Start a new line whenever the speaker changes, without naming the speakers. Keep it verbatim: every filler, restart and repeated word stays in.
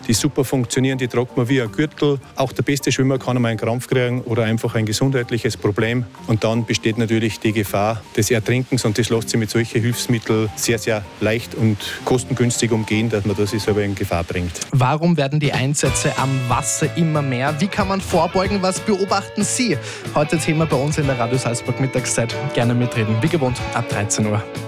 die super funktionieren, die tragt man wie ein Gürtel. Auch der beste Schwimmer kann einmal einen Krampf kriegen oder einfach ein gesundheitliches Problem. Und dann besteht natürlich die Gefahr des Ertrinkens und das lässt sich mit solchen Hilfsmitteln sehr, sehr leicht und kostengünstig umgehen, dass man das sich selber in Gefahr bringt.
Warum werden die Einsätze am Wasser immer mehr? Wie kann man vorbeugen? Was beobachten Sie? Heute Thema bei uns in der Radio Salzburg Mittagszeit. Gerne mitreden. Wie gewohnt ab dreizehn Uhr.